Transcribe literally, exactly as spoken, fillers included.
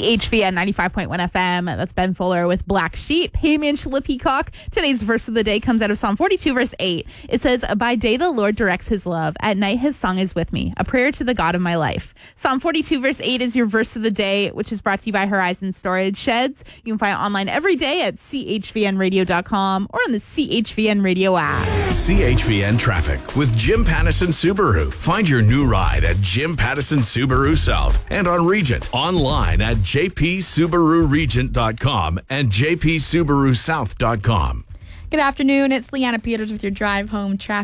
H V N ninety-five point one F M. That's Ben Fuller with Black Sheep. Hey, man, Sheila Peacock. Today's verse of the day comes out of Psalm forty-two, verse eight. It says, by day the Lord directs his love. At night his song is with me, a prayer to the God of my life. Psalm forty-two, verse eight is your verse of the day, which is brought to you by Horizon Storage Sheds. You can find it online every day at c h v n radio dot com or on the C H V N Radio app. C H V N Traffic with Jim Pattison Subaru. Find your new ride at Jim Pattison Subaru South and on Regent. Online at j p subaru regent dot com and j p subaru south dot com. Good afternoon. It's Leanna Peters with your drive home traffic.